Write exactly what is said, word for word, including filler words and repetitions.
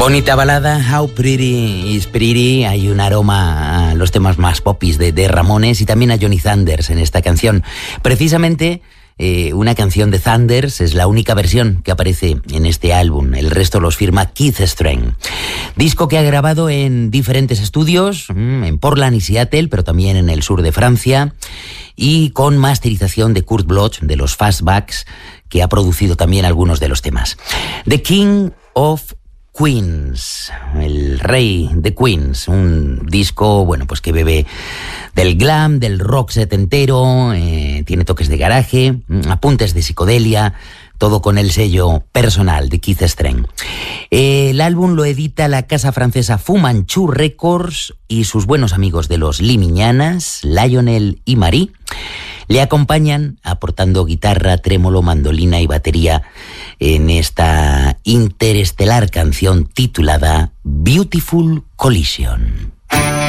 Bonita balada, How Pretty is Pretty. Hay un aroma a los temas más popis de, de Ramones y también a Johnny Thunders en esta canción. Precisamente eh, una canción de Thunders es la única versión que aparece en este álbum. El resto los firma Keith Strang. Disco que ha grabado en diferentes estudios, en Portland y Seattle, pero también en el sur de Francia, y con masterización de Kurt Bloch de los Fastbacks, que ha producido también algunos de los temas. The King of Queens, el rey de Queens, un disco, bueno, pues que bebe del glam, del rock setentero, eh, tiene toques de garaje, apuntes de psicodelia, todo con el sello personal de Keith Strang. Eh, el álbum lo edita la casa francesa Fu Manchu Records y sus buenos amigos de los Limiñanas, Lionel y Marie, le acompañan aportando guitarra, trémolo, mandolina y batería en esta interestelar canción titulada Beautiful Collision.